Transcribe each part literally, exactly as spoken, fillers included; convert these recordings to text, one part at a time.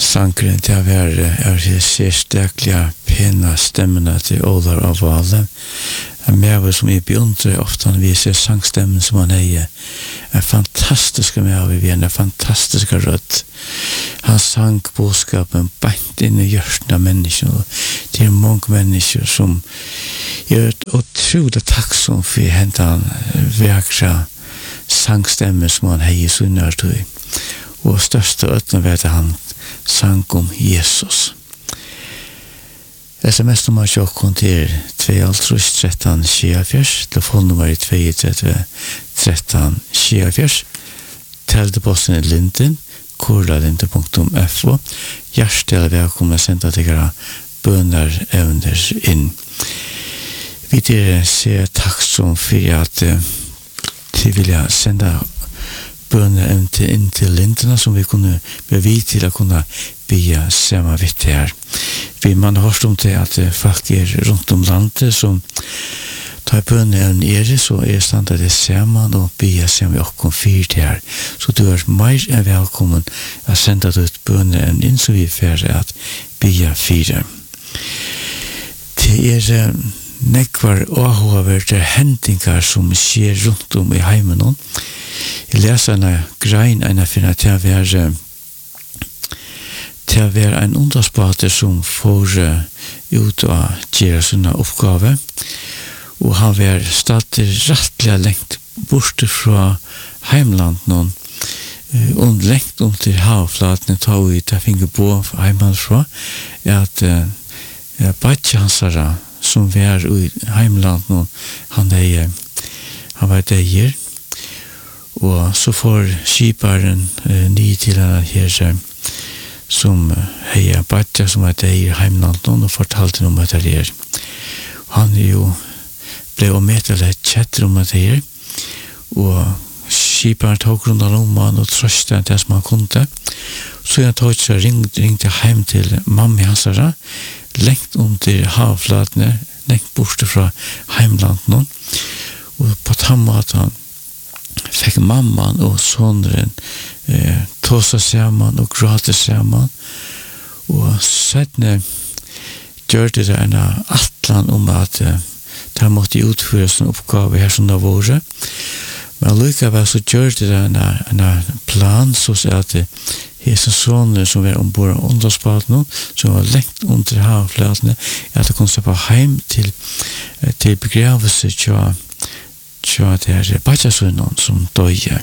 sankren til å være er sérstaklega pena stemmene til Olar av Vale. En mever som er beundrer ofte vi ser sangstemmen som han eier. En fantastisk mever, vi er en fantastisk rødt. Han sang budskapen beint inn i hjerten av mennesker. Det er mange mennesker som er utrolig takksom for hentan vekra sangstemmen som han eier så nærtøy. Og største øtene vet han sang om Jesus. S M S-nummer tjokken til to tre tretton tjuefjers, telefonnummer to tre tretton tjuefjers, telteposten i Linden, korlalinde punktum f o. Hjertelig velkommen å sende til dere bønner evner inn. Vi dere ser takksom for at de vil sende bønner evner inn til Lindene, som vi kunne bevi til å kunne bya samme vitt her. Vi man har hørt om det at folk er rundt om landet som tar bønner evner er, så er standard det sammen og bya samme okkom fyrt her. Så du er mer enn velkommen å sende ut bønner evner inn, så vi får at bya fyre. Det er nekvar avhåverte hendingar som skjer rundt om i heimen. Jeg leser en grein en av finne til å være til å være en underspater som får ut og gjøre sånne oppgave. Og han var stadig rettelig lengt borte fra heimlandet og lengt om til havflatene ta ut og finne på heimlandsfra at uh, Batja Hansara som var i heimlandet han, er, han var der og så får skiparen uh, ny til han her som heia Batja som var der i heimlandet og fortalte om at det er. Han er jo ble å møte litt kjetter om at det er og skiparen tok rundt om han og trøste det som han kunne. Så han tok seg ringte, ringte hjem til mamma hansara lengt om til havflatene, lengt borte fra heimlandet og på tammaten fikk mamman og sonren eh, tåsa sammen og gråte sammen og sættene gjør det en atlan om at eh, de måtte utføre sin oppgave her som det var. Men likevel så gjør det en, en plan så at hese soner som var ombord av underspaten som var lengt under havflatene at de kunne se på heim til, til begravelse til så det er Batjasunnen som døde.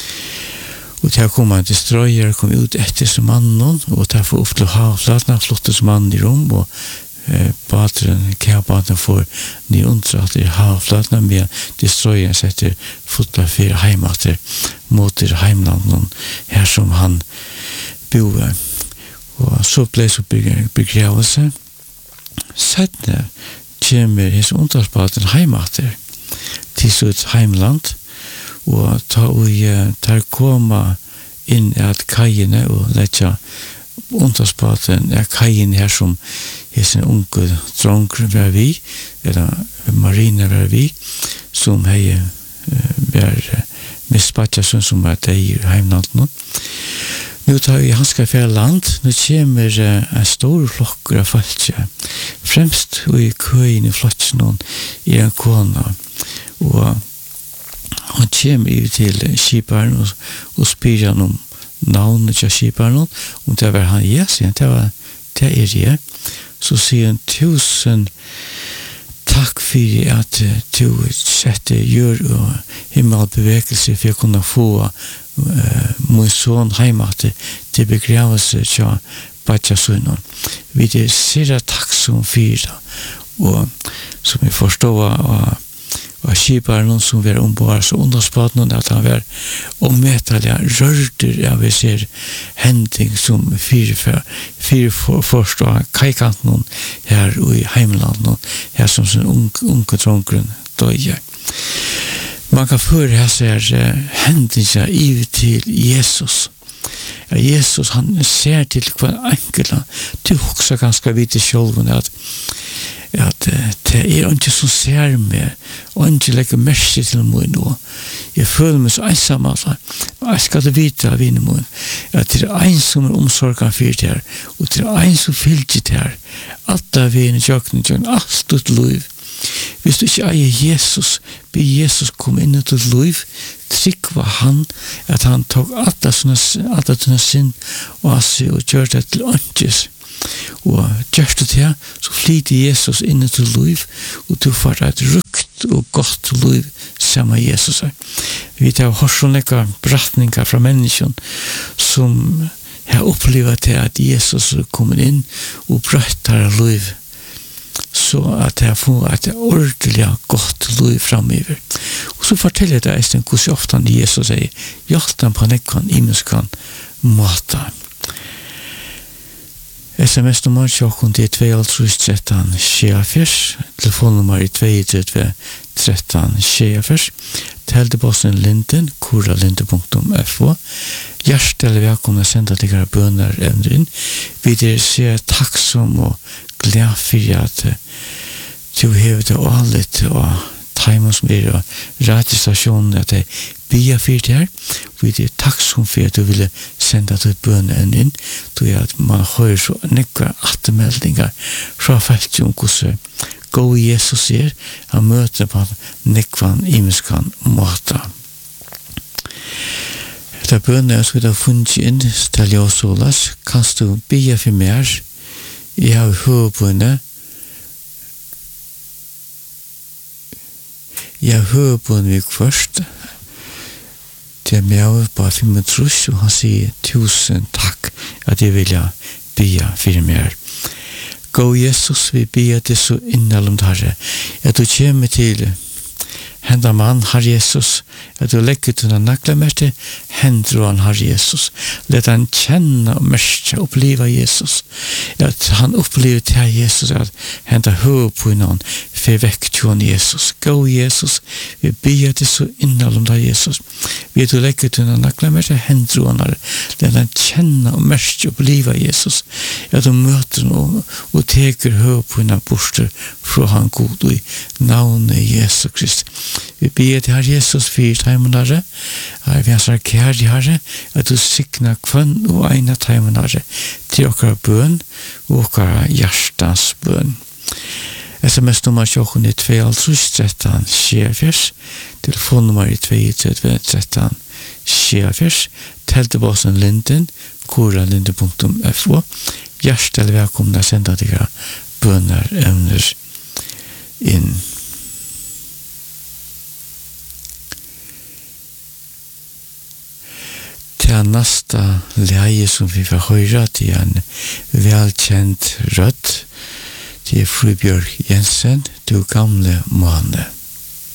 Og til å komme en destroyer kom ut etter som mannen, og til å få opp til havflatene, flottes mannen i rom, og eh, badren, kæbaden får ny undersagt i havflatene, med destroyer setter fotla for heimater mot heimlandet, her som han boer. Og så ble så begravelse. Settene kommer hos underspaten heimater, til sitt heimland og ta og der koma inn at kajene og letja underspaten er kajen her som er sin unge dronker var vi eller marine var vi som hei var misspatjasun som var det i heimland nå. Nå tar vi hanska fjerde land, nå kommer en stor flokker av folk fremst og i køyen i flokken i en kona og han kommer ut til skiparen og, og spyr han om navnet til skiparen om det var han, ja, sier han, det var det er jeg. Så sier han tusen takk for at du setter gjør og himmelbevegelse for å kunne få uh, min son hjemme til begravelse til Batjasunnen. Vi er sier takk som for det og som vi forstår og og skiparen som var ombord så underspaten at han var ommetallige rørter av vi ser hending som fire, fire for, forstå kaikanten her i heimlandet her som sin unge, unge dronkeren døye. Man kan føre her ser hendinger i til Jesus. Ja, Jesus han ser til hver enkelt. Du husker ganske vidt i sjølven at at det er ikke som ser meg, og ikke legger merke til meg nå. Jeg føler meg så ensam, altså. Jeg skal det vite av mine mun, at det er en som er omsorgen for det her, og det er en som fyller det her. Alt av vine tjøkken, tjøkken, alt ut liv. Hvis du ikke eier Jesus, be Jesus komme inn i ditt liv, trygg var han, at han tok alt av sånne synd og seg og gjør det til ønskes. Og gjørst du det, så flyter Jesus inn i ditt liv, og du får et rukt og godt liv sammen med Jesus. Vi tar hørsonlige beretninger fra mennesken som har opplevd til at Jesus kommer inn og brøtter liv, så at jeg får et ordentlig godt liv fremover. Og så forteller jeg deg en hvordan ofte Jesus sier, hjelten på nekken i mennesken måte. S M S-nummer tjokken til to tre tretton tjefers, telefonnummer i to tre tretton tjefers, teldeposten Linden, koralinde punktum f o. Hjertelig velkommen å sende til dere bønner evner inn. Vi dere ser takksom og glad for at du har det alt og timen som er og radiostasjonen at jeg bia for det her. Vi er takksom for at du ville sende til bønnen inn. Du er at man hører så nekvar atmeldingar fra feltet om hvordan god Jesus er. Han møter på nekvan imenskan måte. Etter bønnen som vi har funnet inn til Jåsolas, kan du bia for mer. Jeg har høybønne. Jeg har høybønne vi først. Det er med på fem trus, og han sier tusen takk at jeg vil bia for mer. Gå Jesus, vi bia det så innallom Herre, at du kommer til henda mann, Herre Jesus, at du legger til den naklemerte, hender han, Herre Jesus. Let han kjenne og merke, oppleve Jesus. At han opplever til Jesus, at henda høy på innan, for vekk til Jesus. Gå Jesus, vi ber det så innallom deg, Jesus. Vi er til å legge til den naklemerte, hender han, Herre. Let han kjenne og merke, oppleve Jesus. At du møter han og, og teker høy på innan borster fra han god i navnet Jesus Krist. Vi ber til Herre Jesus for teimen Herre. Vi har sagt kjærlig Herre, at du sikner kvann og ene teimen Herre til okkara bøn og okkara hjertans bøn. S M S-nummer tjokken i to tre tretton tjefers, telefonnummer i to tre tretton tjefers, teltebossen Linden, koralinde punktum f o. Hjertelig velkommen å sende dere bønner evner inn. Til neste leie som vi får høre til en velkjent rødt, det er Fribjørg Jensen, du gamle måne.